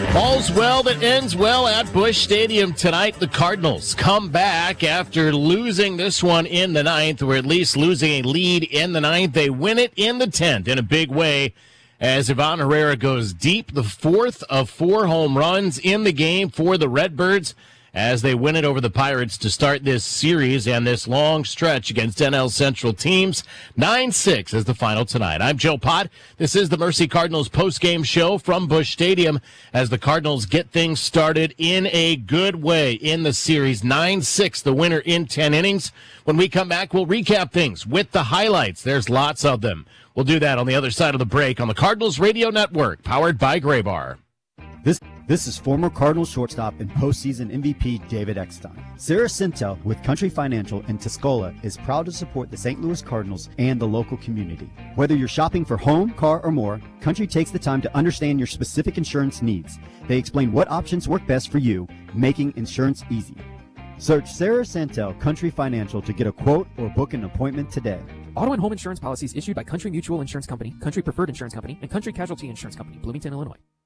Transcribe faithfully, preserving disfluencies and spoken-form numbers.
All's well that ends well at Busch Stadium tonight. The Cardinals come back after losing this one in the ninth, or at least losing a lead in the ninth. They win it in the tenth in a big way as Ivan Herrera goes deep, the fourth of four home runs in the game for the Redbirds as they win it over the Pirates to start this series and this long stretch against N L Central teams. nine six is the final tonight. I'm Joe Pott. This is the Mercy Cardinals postgame show from Busch Stadium as the Cardinals get things started in a good way in the series. nine six, the winner in ten innings. When we come back, we'll recap things with the highlights. There's lots of them. We'll do that on the other side of the break on the Cardinals Radio Network, powered by Graybar. This this is former Cardinals shortstop and postseason M V P David Eckstein. Sarah Sintel with Country Financial in Tuscola is proud to support the Saint Louis Cardinals and the local community. Whether you're shopping for home, car, or more, Country takes the time to understand your specific insurance needs. They explain what options work best for you, making insurance easy. Search Sarah Santel Country Financial to get a quote or book an appointment today. Auto and home insurance policies issued by Country Mutual Insurance Company, Country Preferred Insurance Company, and Country Casualty Insurance Company, Bloomington, Illinois.